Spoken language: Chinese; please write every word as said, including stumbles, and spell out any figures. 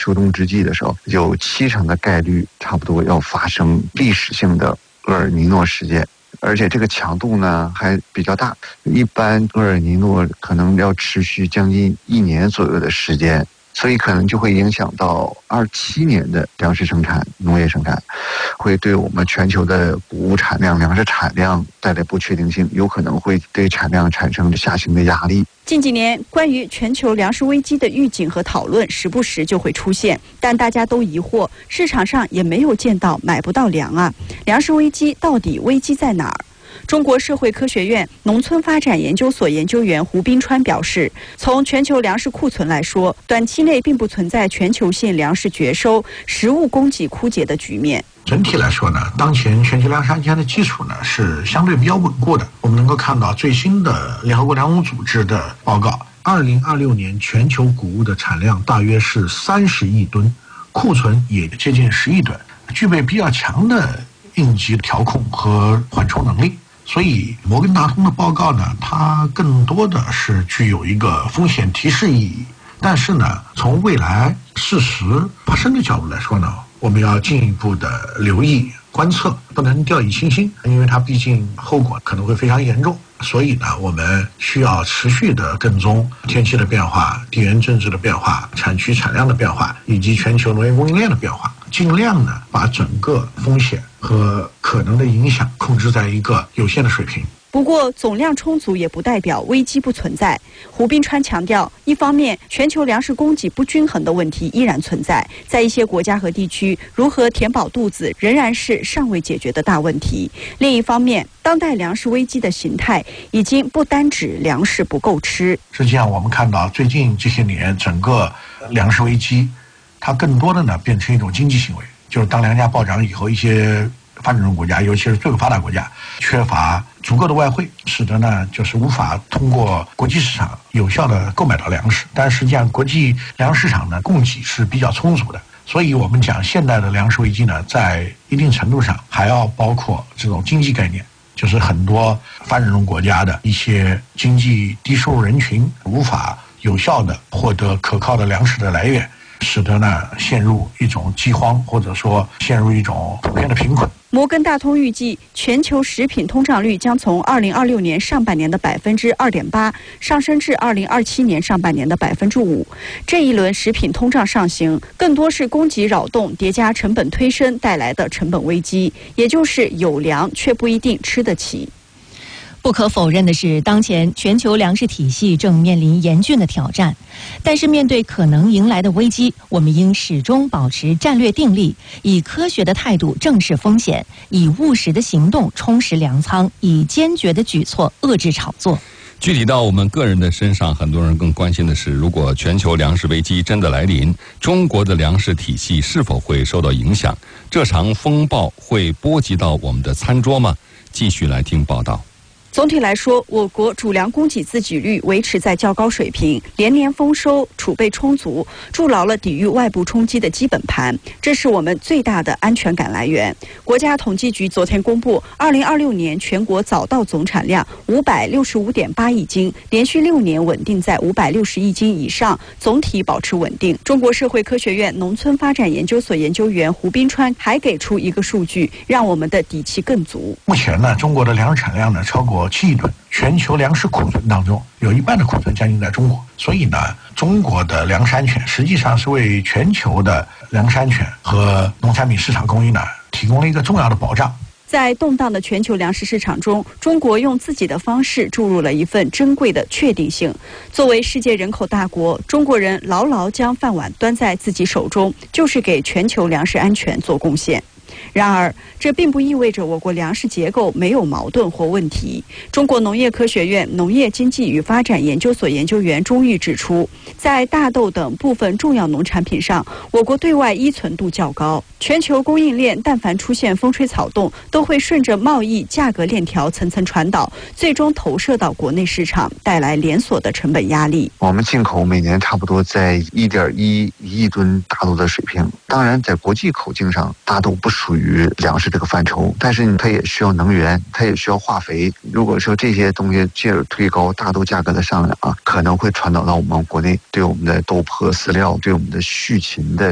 秋冬之际的时候，有七成的概率差不多要发生历史性的厄尔尼诺事件。而且这个强度呢还比较大，一般厄尔尼诺可能要持续将近一年左右的时间，所以可能就会影响到二七年的粮食生产、农业生产，会对我们全球的谷物产量、粮食产量带来不确定性，有可能会对产量产生下行的压力。 近几年，关于全球粮食危机的预警和讨论时不时就会出现，但大家都疑惑，市场上也没有见到买不到粮啊。粮食危机到底危机在哪儿？中国社会科学院农村发展研究所研究员胡斌川表示，从全球粮食库存来说，短期内并不存在全球性粮食绝收、食物供给枯竭的局面。 整体来说呢，当前全球粮食安全的基础呢是相对比较稳固的。我们能够看到最新的联合国粮农组织的报告，二零二六年全球谷物的产量大约是三十亿吨，库存也接近十亿吨，具备比较强的应急调控和缓冲能力。所以摩根大通的报告呢，它更多的是具有一个风险提示意义。但是呢，从未来事实发生的角度来说呢，我们要进一步的留意观测，不能掉以轻心，因为它毕竟后果可能会非常严重。所以呢，我们需要持续的跟踪天气的变化、地缘政治的变化、产区产量的变化，以及全球农业供应链的变化，尽量呢把整个风险和可能的影响控制在一个有限的水平。 不过，总量充足也不代表危机不存在。胡斌川强调，一方面，全球粮食供给不均衡的问题依然存在，在一些国家和地区，如何填饱肚子仍然是尚未解决的大问题。另一方面，当代粮食危机的形态已经不单指粮食不够吃。 实际上，我们看到最近这些年，整个粮食危机，它更多的呢变成一种经济行为，就是当粮价暴涨以后，一些发展中国家，尤其是最后发达国家，缺乏足够的外汇，使得呢就是无法通过国际市场有效的购买到粮食。但实际上，国际粮食市场呢供给是比较充足的，所以我们讲现代的粮食危机呢，在一定程度上还要包括这种经济概念，就是很多发展中国家的一些经济低收入人群无法有效的获得可靠的粮食的来源，使得呢陷入一种饥荒，或者说陷入一种普遍的贫困。 摩根大通预计，全球食品通胀率将从二零二六年上半年的百分之二点八上升至二零二七年上半年的百分之五。这一轮食品通胀上行，更多是供给扰动叠加成本推升带来的成本危机，也就是有粮却不一定吃得起。 不可否认的是，当前全球粮食体系正面临严峻的挑战。但是面对可能迎来的危机，我们应始终保持战略定力，以科学的态度正视风险，以务实的行动充实粮仓，以坚决的举措遏制炒作。 具体到我们个人的身上，很多人更关心的是，如果全球粮食危机真的来临，中国的粮食体系是否会受到影响？这场风暴会波及到我们的餐桌吗？继续来听报道。 总体来说，我国主粮供给自给率维持在较高水平，连年丰收，储备充足，筑牢了抵御外部冲击的基本盘，这是我们最大的安全感来源。国家统计局昨天公布，二零二六年全国早稻总产量五百六十五点八亿斤，连续六年稳定在五百六十亿斤以上，总体保持稳定。中国社会科学院农村发展研究所研究员胡斌川还给出一个数据，让我们的底气更足。 目前呢，中国的粮食产量呢超过七亿吨，全球粮食库存当中有一半的库存将近在中国，所以呢，中国的粮食安全实际上是为全球的粮食安全和农产品市场供应呢提供了一个重要的保障。 在动荡的全球粮食市场中，中国用自己的方式注入了一份珍贵的确定性。作为世界人口大国，中国人牢牢将饭碗端在自己手中，就是给全球粮食安全做贡献。然而，这并不意味着我国粮食结构没有矛盾或问题。中国农业科学院农业经济与发展研究所研究员钟玉指出，在大豆等部分重要农产品上，我国对外依存度较高。全球供应链但凡出现风吹草动，都会顺着贸易价格链条层层传导，最终投射到国内市场，带来连锁的成本压力。 我们进口每年差不多在一点一亿吨大豆的水平。当然，在国际口径上，大豆不属于粮食这个范畴，但是它也需要能源，它也需要化肥。如果说这些东西进而推高大豆价格的上涨啊，可能会传导到我们国内，对我们的豆粕饲料、对我们的畜禽的